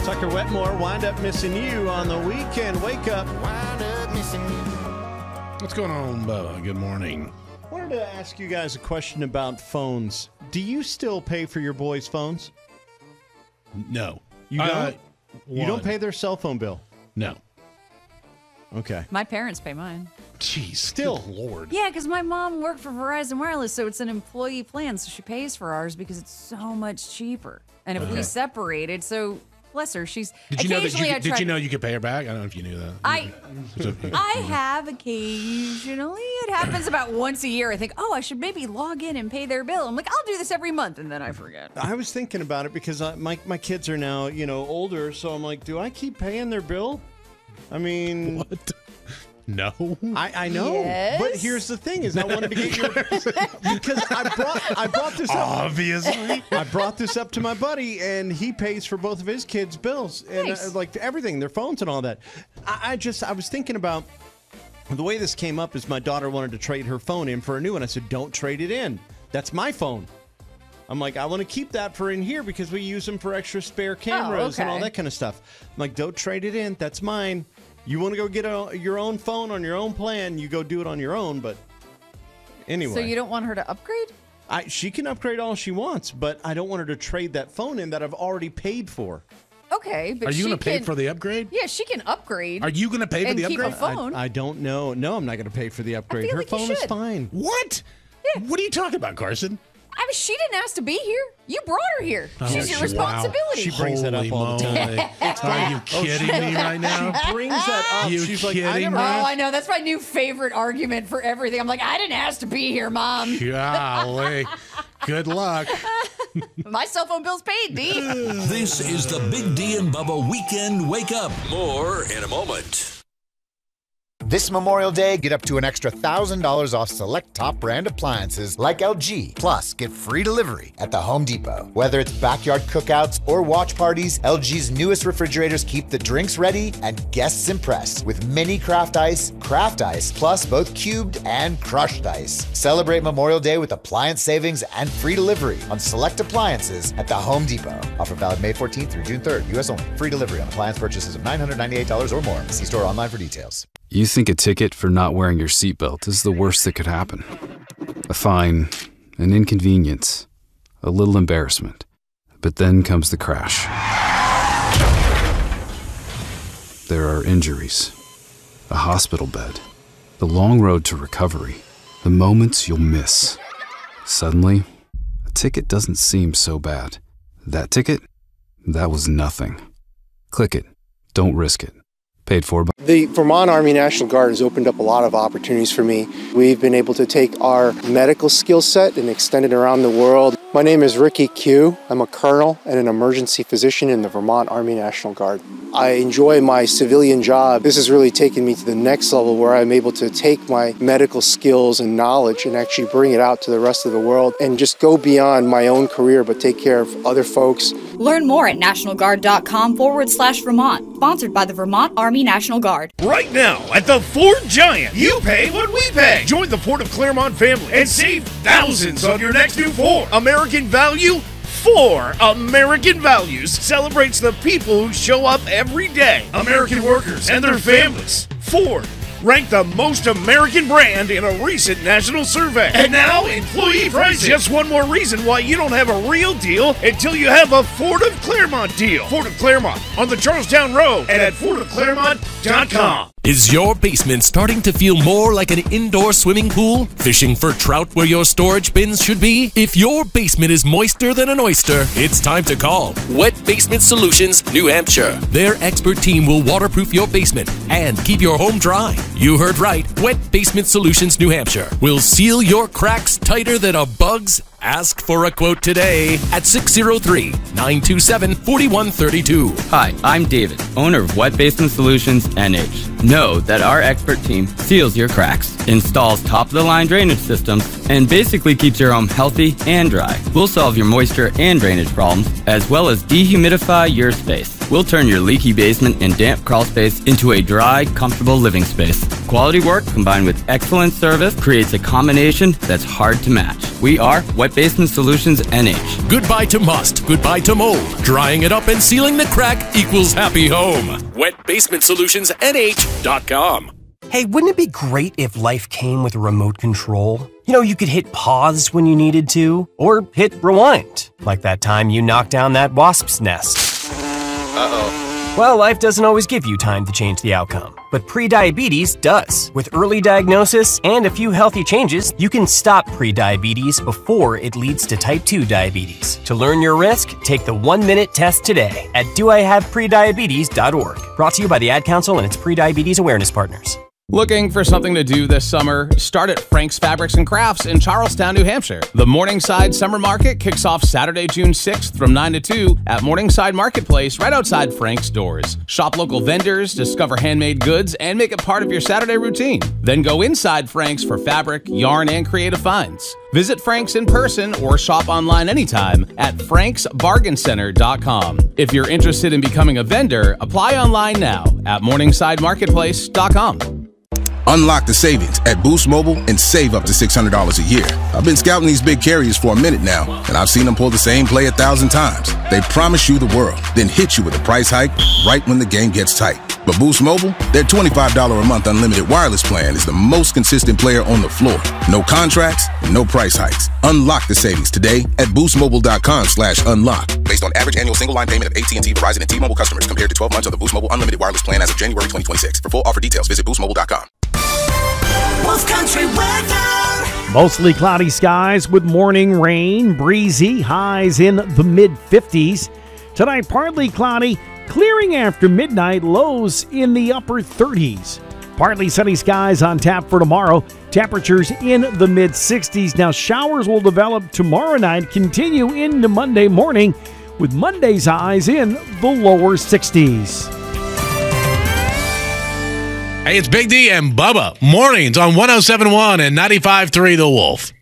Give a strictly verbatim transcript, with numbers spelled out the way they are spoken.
Tucker Wetmore, Wind Up Missing You on the weekend. Wake up. Wind up missing you. What's going on, Bubba? Good morning. I wanted to ask you guys a question about phones. Do you still pay for your boys' phones? No. You don't? Uh, you don't pay their cell phone bill? No. Okay. My parents pay mine. Jeez. Still. Good Lord. Yeah, because my mom worked for Verizon Wireless, so it's an employee plan, so she pays for ours because it's so much cheaper. And if Okay. we separated, so bless her, she's Did you know that you, occasionally I could- did try you to- know you could pay her back? I don't know if you knew that. I I have occasionally. It happens about once a year. I think, oh, I should maybe log in and pay their bill. I'm like, I'll do this every month, and then I forget. I was thinking about it because I, my my kids are now, you know, older, so I'm like, do I keep paying their bill? I mean, what? No. I, I know, Yes? but here's the thing: is I wanted to get your because I brought I brought this up. Obviously. I brought this up to my buddy, and he pays for both of his kids' bills and Nice. uh, like everything, their phones and all that. I, I just I was thinking about the way this came up is my daughter wanted to trade her phone in for a new one. I said, don't trade it in. That's my phone. I'm like, I want to keep that for in here because we use them for extra spare cameras and all okay. that kind of stuff. I'm like, don't trade it in. That's mine. You want to go get a, your own phone on your own plan, you go do it on your own. But anyway. So you don't want her to upgrade? I, she can upgrade all she wants, but I don't want her to trade that phone in that I've already paid for. Okay, but Are you going going to pay for the upgrade? Yeah, she can upgrade. Are you going to pay for and the keep upgrade? a phone. I, I don't know. No, I'm not going to pay for the upgrade. feel Her like you phone is should. fine. What? Yeah. What are you talking about, Carson? I mean, she didn't ask to be here. You brought her here. She's your wow. responsibility. She brings that up Holy all the time. moly. Are you kidding me right now? Brings that up. You She's like, I kidding never me? Oh, asked. I know. That's my new favorite argument for everything. I'm like, I didn't ask to be here, Mom. Golly. Good luck. My cell phone bill's paid, D. This is the Big D and Bubba Weekend Wake Up. More in a moment. This Memorial Day, get up to an extra one thousand dollars off select top brand appliances like L G. Plus, get free delivery at the Home Depot. Whether it's backyard cookouts or watch parties, L G's newest refrigerators keep the drinks ready and guests impressed with mini craft ice, craft ice, plus both cubed and crushed ice. Celebrate Memorial Day with appliance savings and free delivery on select appliances at the Home Depot. Offer valid May fourteenth through June third, U S only. Free delivery on appliance purchases of nine hundred ninety-eight dollars or more. See store online for details. You think a ticket for not wearing your seatbelt is the worst that could happen. A fine, an inconvenience, a little embarrassment. But then comes the crash. There are injuries, a hospital bed, the long road to recovery, the moments you'll miss. Suddenly, a ticket doesn't seem so bad. That ticket? That was nothing. Click it. Don't risk it. Paid for by... The Vermont Army National Guard has opened up a lot of opportunities for me. We've been able to take our medical skill set and extend it around the world. My name is Ricky Q. I'm a colonel and an emergency physician in the Vermont Army National Guard. I enjoy my civilian job. This has really taken me to the next level where I'm able to take my medical skills and knowledge and actually bring it out to the rest of the world and just go beyond my own career but take care of other folks. Learn more at nationalguard.com forward slash Vermont. Sponsored by the Vermont Army National Guard. Right now at the Ford Giant, you pay what we pay. Join the Ford of Claremont family and save thousands on your next new Ford. American value for American Values celebrates the people who show up every day. American workers and their families. Ford, ranked the most American brand in a recent national survey. And now, employee pricing. Just one more reason why you don't have a real deal until you have a Ford of Claremont deal. Ford of Claremont on the Charlestown Road and at ford of claremont dot com. Is your basement starting to feel more like an indoor swimming pool? Fishing for trout where your storage bins should be? If your basement is moister than an oyster, it's time to call Wet Basement Solutions, New Hampshire. Their expert team will waterproof your basement and keep your home dry. You heard right. Wet Basement Solutions, New Hampshire will seal your cracks tighter than a bug's. Ask for a quote today at six oh three, nine two seven, four one three two. Hi, I'm David, owner of Wet Basement Solutions N H. Know that our expert team seals your cracks, installs top-of-the-line drainage systems, and basically keeps your home healthy and dry. We'll solve your moisture and drainage problems, as well as dehumidify your space. We'll turn your leaky basement and damp crawl space into a dry, comfortable living space. Quality work combined with excellent service creates a combination that's hard to match. We are Wet Basement Solutions N H. Goodbye to must, goodbye to mold. Drying it up and sealing the crack equals happy home. Wet Basement Solutions N H dot com. Hey, wouldn't it be great if life came with a remote control? You know, you could hit pause when you needed to, or hit rewind, like that time you knocked down that wasp's nest. Uh-oh. Well, life doesn't always give you time to change the outcome, but prediabetes does. With early diagnosis and a few healthy changes, you can stop prediabetes before it leads to type two diabetes. To learn your risk, take the one-minute test today at do I have prediabetes dot org. Brought to you by the Ad Council and its prediabetes awareness partners. Looking for something to do this summer? Start at Frank's Fabrics and Crafts in Charlestown, New Hampshire. The Morningside Summer Market kicks off Saturday, June sixth from nine to two at Morningside Marketplace right outside Frank's doors. Shop local vendors, discover handmade goods, and make it part of your Saturday routine. Then go inside Frank's for fabric, yarn, and creative finds. Visit Frank's in person or shop online anytime at franks bargain center dot com. If you're interested in becoming a vendor, apply online now at morningside marketplace dot com. Unlock the savings at Boost Mobile and save up to six hundred dollars a year. I've been scouting these big carriers for a minute now, and I've seen them pull the same play a thousand times. They promise you the world, then hit you with a price hike right when the game gets tight. But Boost Mobile, their twenty-five dollars a month unlimited wireless plan is the most consistent player on the floor. No contracts, no price hikes. Unlock the savings today at boost mobile dot com slash unlock. Based on average annual single line payment of A T and T, Verizon, and T-Mobile customers compared to twelve months of the Boost Mobile unlimited wireless plan as of January twenty twenty-six. For full offer details, visit boost mobile dot com. Wolf Country weather. Mostly cloudy skies with morning rain, breezy, highs in the mid fifties. Tonight, partly cloudy, clearing after midnight, lows in the upper thirties. Partly sunny skies on tap for tomorrow, temperatures in the mid sixties. Now, showers will develop tomorrow night, continue into Monday morning, with Monday's highs in the lower sixties. Hey, it's Big D and Bubba. Mornings on one oh seven point one and ninety-five point three The Wolf.